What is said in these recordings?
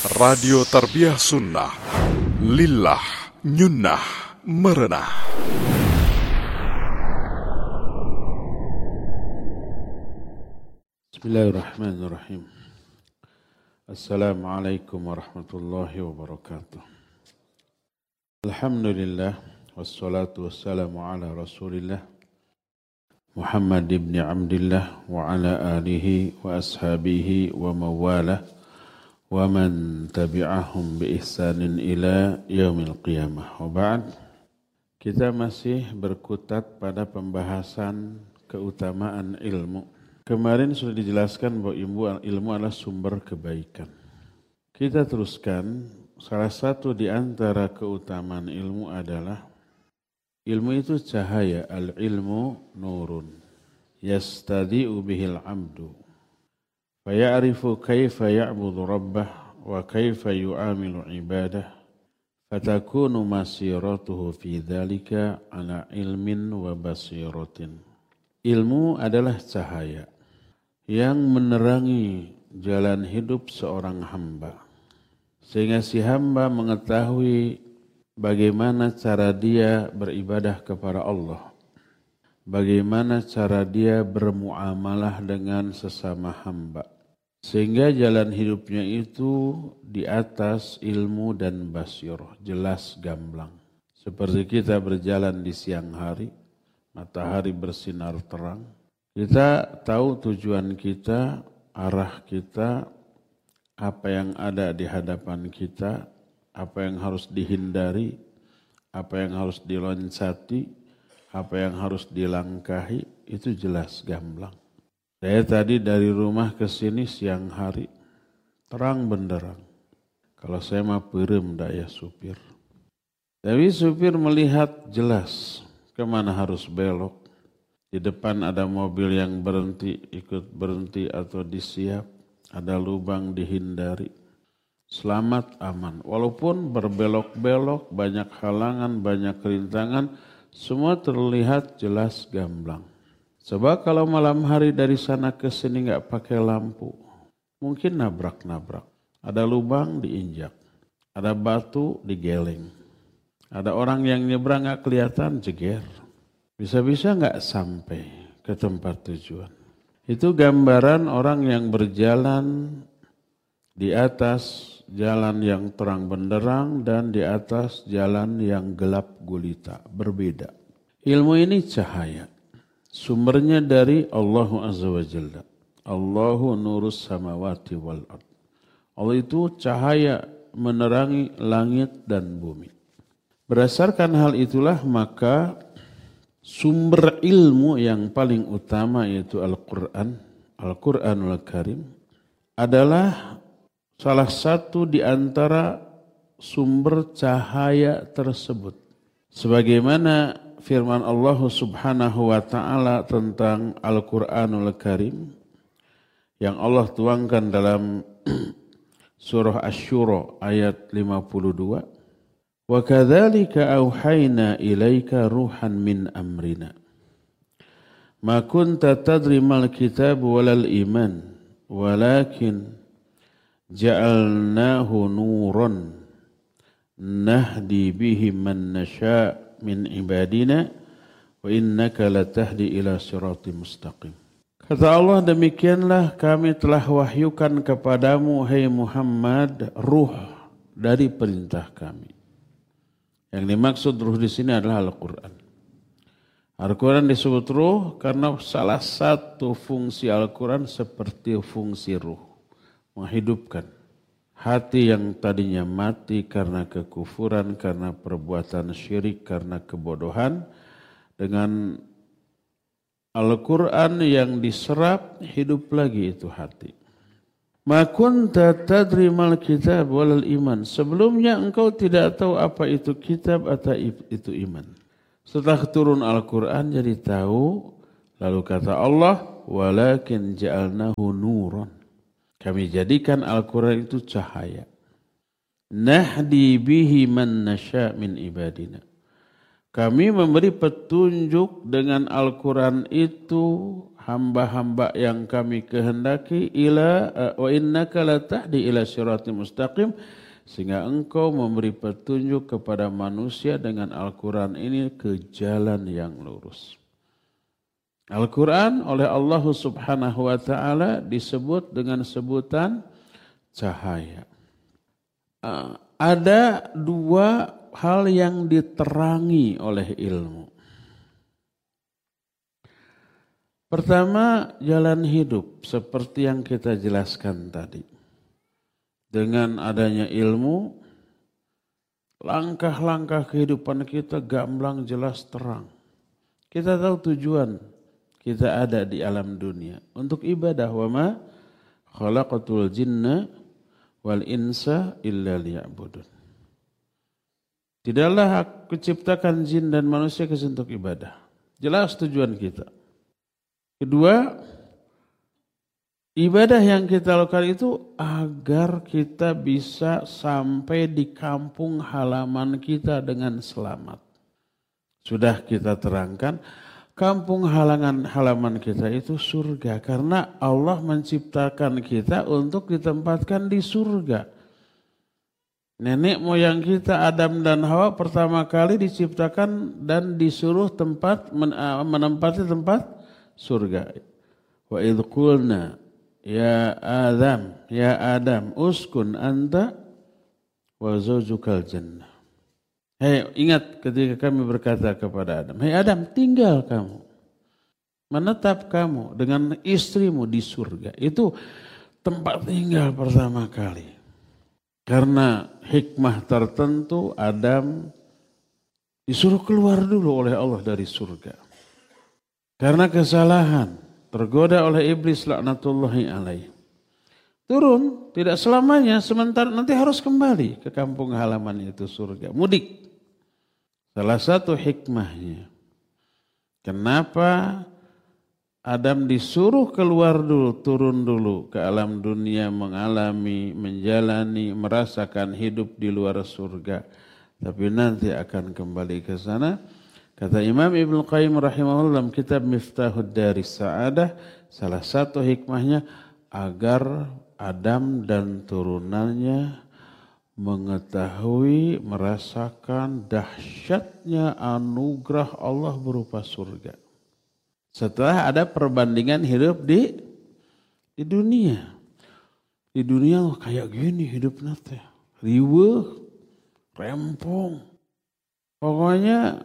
Radio Tarbiyah Sunnah, Lillah, Nyunnah, Merenah. Bismillahirrahmanirrahim. Assalamualaikum warahmatullahi wabarakatuh. Alhamdulillah, wassalatu wassalamu ala rasulillah Muhammad ibn Abdillah wa ala alihi wa ashabihi wa mawalah wa man tabi'ahum bi ihsanin ila yaumil qiyamah. Wa ba'd, kita masih berkutat pada pembahasan keutamaan ilmu. Kemarin sudah dijelaskan bahwa ilmu adalah sumber kebaikan. Kita teruskan, salah satu di antara keutamaan ilmu adalah ilmu itu cahaya, al-ilmu nurun yastadi'u bihil abdu faya'rifu kaifa ya'budu rabbah wa kaifa yu'amilu ibadah fatakunu masiratuhu fi dhalika ala ilmin wa basiratin. Ilmu adalah cahaya yang menerangi jalan hidup seorang hamba, sehingga si hamba mengetahui bagaimana cara dia beribadah kepada Allah, bagaimana cara dia bermuamalah dengan sesama hamba, sehingga jalan hidupnya itu di atas ilmu dan basirah, jelas gamblang. Seperti kita berjalan di siang hari, matahari bersinar terang, kita tahu tujuan kita, arah kita, apa yang ada di hadapan kita, apa yang harus dihindari, apa yang harus diloncati, apa yang harus dilangkahi, itu jelas gamblang. Saya tadi dari rumah ke sini siang hari, terang benderang. Kalau saya mah peureum da ya supir. Tapi supir melihat jelas kemana harus belok. Di depan ada mobil yang berhenti, ikut berhenti atau disiap. Ada lubang dihindari. Selamat aman. Walaupun berbelok-belok, banyak halangan, banyak rintangan, semua terlihat jelas gamblang. Sebab kalau malam hari dari sana ke sini nggak pakai lampu, mungkin nabrak-nabrak. Ada lubang diinjak, ada batu digeleng, ada orang yang nyebrang nggak kelihatan jeger. Bisa-bisa nggak sampai ke tempat tujuan. Itu gambaran orang yang berjalan di atas jalan yang terang benderang dan di atas jalan yang gelap gulita, berbeda. Ilmu ini cahaya. Sumbernya dari Allah Azza wa Jalla. Allahu nurus samawati wal ard. Allah itu cahaya menerangi langit dan bumi. Berdasarkan hal itulah maka sumber ilmu yang paling utama yaitu Al-Quran, Al-Quranul Karim adalah salah satu di antara sumber cahaya tersebut. Sebagaimana firman Allah Subhanahu wa taala tentang Al-Qur'anul Karim yang Allah tuangkan dalam surah Asy-Syura ayat 52. Wa kadzalika auhayna ilaika ruhan min amrina. Ma kunta tadri mal kitab walal iman walakin ja'alnahu nuran nahdi bihi man nasha' min ibadina wa innaka latahdi ila siratim mustaqim. Kata Allah, demikianlah kami telah wahyukan kepadamu hai Muhammad ruh dari perintah kami. Yang dimaksud ruh di sini adalah Al-Quran. Al-Quran disebut ruh karena salah satu fungsi Al-Quran seperti fungsi ruh, menghidupkan hati yang tadinya mati karena kekufuran, karena perbuatan syirik, karena kebodohan. Dengan Al-Quran yang diserap, hidup lagi itu hati. Ma kunta tadri mal kitab walal iman. Sebelumnya engkau tidak tahu apa itu kitab atau itu iman. Setelah turun Al-Quran jadi tahu. Lalu kata Allah, walakin ja'alnahu nuran. Kami jadikan Al-Quran itu cahaya. Nahdi bihi man nasha' min ibadina. Kami memberi petunjuk dengan Al-Quran itu hamba-hamba yang kami kehendaki wa innaka latahdi ila siratal mustaqim, sehingga engkau memberi petunjuk kepada manusia dengan Al-Quran ini ke jalan yang lurus. Al-Quran oleh Allah Subhanahu wa ta'ala disebut dengan sebutan cahaya. Ada dua hal yang diterangi oleh ilmu. Pertama, jalan hidup seperti yang kita jelaskan tadi. Dengan adanya ilmu, langkah-langkah kehidupan kita gamblang, jelas, terang. Kita tahu tujuan kita ada di alam dunia untuk ibadah. Wa ma khalaqatul jinna wal insa illa liya'budun. Tidaklah aku ciptakan jin dan manusia kecuali untuk ibadah. Jelas tujuan kita. Kedua, ibadah yang kita lakukan itu agar kita bisa sampai di kampung halaman kita dengan selamat. Sudah kita terangkan, kampung halaman kita itu surga. Karena Allah menciptakan kita untuk ditempatkan di surga. Nenek moyang kita Adam dan Hawa pertama kali diciptakan dan disuruh menempati tempat surga. Wa idh qulna ya Adam uskun anta wa zawjukal jannah. Hei, ingat ketika kami berkata kepada Adam, hei Adam, tinggal kamu, menetap kamu dengan istrimu di surga. Itu tempat tinggal pertama kali. Karena hikmah tertentu Adam disuruh keluar dulu oleh Allah dari surga. Karena kesalahan, tergoda oleh iblis laknatullahi alaih. Turun, tidak selamanya, sementara nanti harus kembali ke kampung halaman itu surga. Mudik. Salah satu hikmahnya. Kenapa Adam disuruh keluar dulu, turun dulu ke alam dunia, mengalami, menjalani, merasakan hidup di luar surga. Tapi nanti akan kembali ke sana. Kata Imam Ibnu Qayyim rahimahullah dalam kitab Miftahud Daris Sa'adah, salah satu hikmahnya agar Adam dan turunannya mengetahui, merasakan dahsyatnya anugerah Allah berupa surga. Setelah ada perbandingan hidup di dunia. Di dunia kayak gini hidupnya teh. Riweuh, rempong. Pokoknya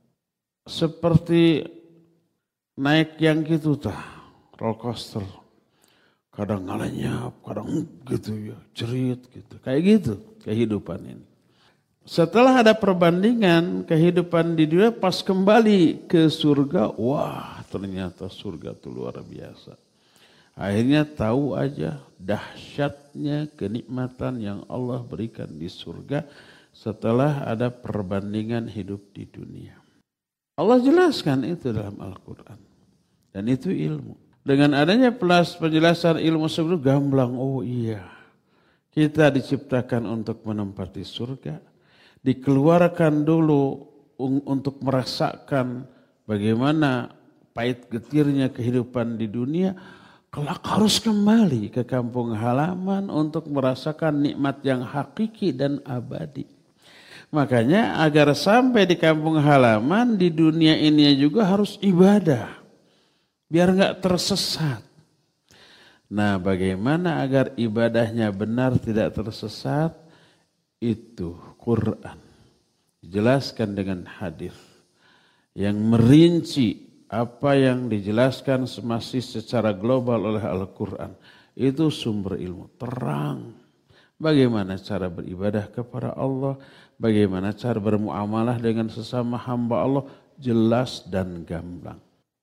seperti naik yang gitu tah, roller coaster. Kadang ngalenyap, kadang gitu ya, cerit gitu. Kayak gitu kehidupan ini. Setelah ada perbandingan kehidupan di dunia, pas kembali ke surga, wah ternyata surga itu luar biasa. Akhirnya tahu aja dahsyatnya kenikmatan yang Allah berikan di surga setelah ada perbandingan hidup di dunia. Allah jelaskan itu dalam Al-Quran. Dan itu ilmu. Dengan adanya penjelasan ilmu sebelum gamblang. Oh iya. Kita diciptakan untuk menempati surga. Dikeluarkan dulu untuk merasakan bagaimana pahit getirnya kehidupan di dunia. Kelak harus kembali ke kampung halaman untuk merasakan nikmat yang hakiki dan abadi. Makanya agar sampai di kampung halaman di dunia ini juga harus ibadah. Biar enggak tersesat. Nah, bagaimana agar ibadahnya benar tidak tersesat? Itu Quran. Dijelaskan dengan hadis yang merinci apa yang dijelaskan masih secara global oleh Al-Quran. Itu sumber ilmu terang. Bagaimana cara beribadah kepada Allah, bagaimana cara bermuamalah dengan sesama hamba Allah, jelas dan gamblang.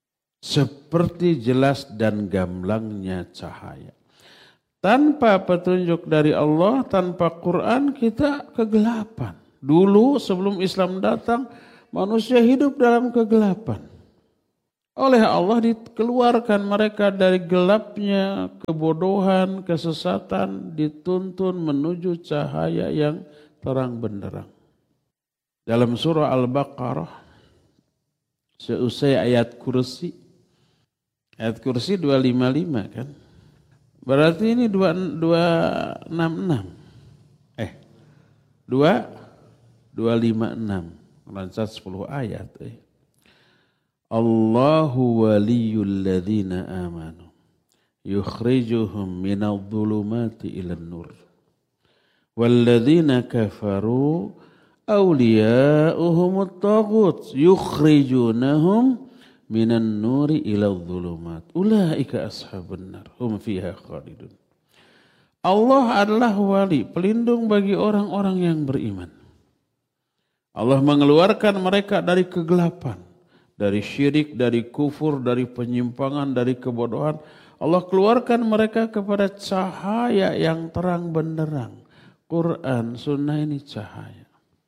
Seperti jelas dan gamblangnya cahaya. Tanpa petunjuk dari Allah, tanpa Quran kita kegelapan. Dulu sebelum Islam datang, manusia hidup dalam kegelapan. Oleh Allah dikeluarkan mereka dari gelapnya kebodohan, kesesatan, dituntun menuju cahaya yang terang benderang. Dalam surah Al-Baqarah, seusai ayat kursi, Ayat kursi 255 kan. Berarti ini 266. 256. Lancat 10 ayat. Allahu waliyul ladzina amanu yukhrijuhum minadh dhulumati ilan nur. Walladzina kafaru awliya'uhumut taghut yukhrijunahum minan nuri iladh dhulumat. Ulaika ashabun nar hum fiha khalidun. Allah adalah wali, pelindung bagi orang-orang yang beriman. Allah mengeluarkan mereka dari kegelapan, dari syirik, dari kufur, dari penyimpangan, dari kebodohan. Allah keluarkan mereka kepada cahaya yang terang benderang. Quran, sunnah ini cahaya.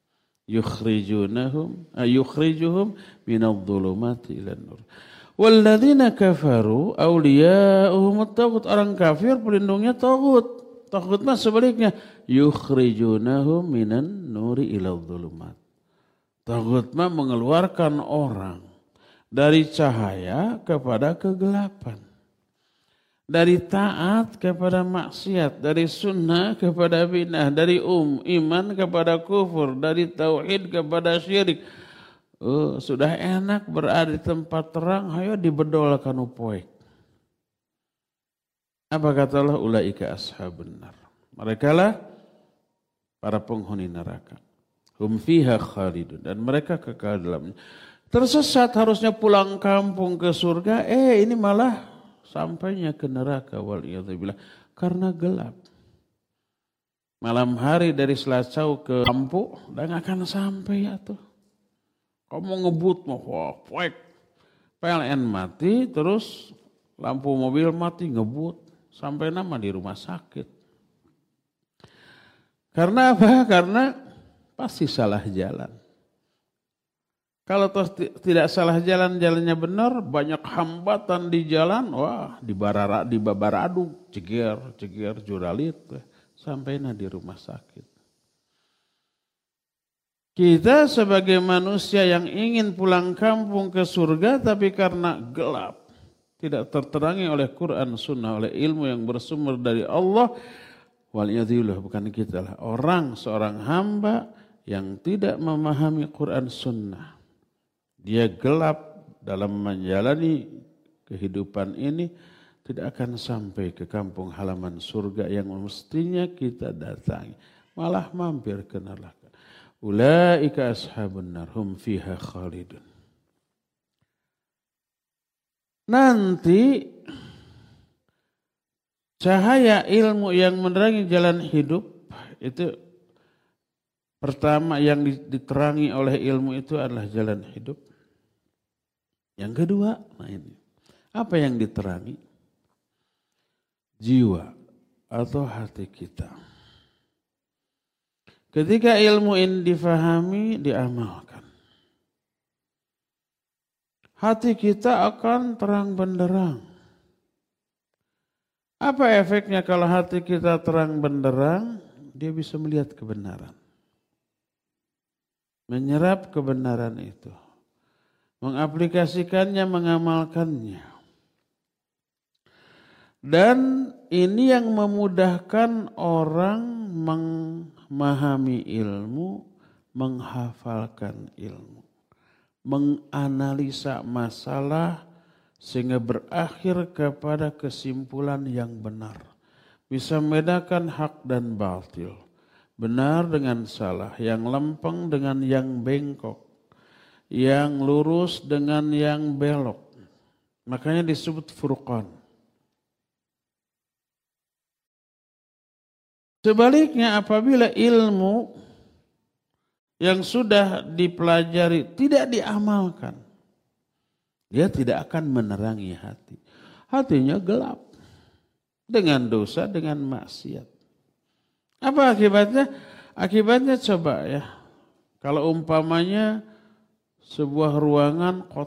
Yukhrijuhum minadh-dhulumati ilan nur. Walladzina kafaru awliya'uhumut taghut. Orang kafir pelindungnya taghut. Taghut mah sebaliknya. Yukhrijunahum minan nuri iladh dhulumat. Taghut mah mengeluarkan orang dari cahaya kepada kegelapan. Dari taat kepada maksiat, dari sunnah kepada bid'ah, dari iman kepada kufur, dari tauhid kepada syirik. Sudah enak berada di tempat terang, ayo dibedolkan upoek. Apa kata Allah? Ulaika ashabun nar. Mereka lah para penghuni neraka. Hum fiha khalidun. Dan mereka kekal dalamnya. Tersesat harusnya pulang kampung ke surga. Ini malah sampainya ke neraka. Waliyadzubillah. Karena gelap. Malam hari dari Selacau ke Lampu. Dan akan sampai ya tuh. Kamu ngebut mau poek. PLN mati terus lampu mobil mati ngebut. Sampai nama di rumah sakit. Karena apa? Karena pasti salah jalan. Kalau tidak salah jalan, jalannya benar, banyak hambatan di jalan, wah dibabaradu, ceger, juralit, sampai di rumah sakit. Kita sebagai manusia yang ingin pulang kampung ke surga, tapi karena gelap, tidak terterangi oleh Quran, sunnah, oleh ilmu yang bersumber dari Allah. Waliyadzubillah, bukan kita lah. Seorang hamba yang tidak memahami Quran, sunnah. Dia gelap dalam menjalani kehidupan ini. Tidak akan sampai ke kampung halaman surga yang mestinya kita datangi. Malah mampir ke neraka. Ulaika ashabun nar hum fiha khalidun. Nanti cahaya ilmu yang menerangi jalan hidup itu pertama yang diterangi oleh ilmu itu adalah jalan hidup. Yang kedua, apa yang diterangi? Jiwa atau hati kita. Ketika ilmu ini difahami, diamalkan. Hati kita akan terang benderang. Apa efeknya kalau hati kita terang benderang? Dia bisa melihat kebenaran. Menyerap kebenaran itu. Mengaplikasikannya, mengamalkannya. Dan ini yang memudahkan orang memahami ilmu, menghafalkan ilmu. Menganalisa masalah sehingga berakhir kepada kesimpulan yang benar. Bisa membedakan hak dan batil. Benar dengan salah, yang lempeng dengan yang bengkok. Yang lurus dengan yang belok. Makanya disebut furqan. Sebaliknya apabila ilmu yang sudah dipelajari tidak diamalkan, dia tidak akan menerangi hati. Hatinya gelap dengan dosa, dengan maksiat. Apa akibatnya? Akibatnya coba ya, kalau umpamanya sebuah ruangan kotor.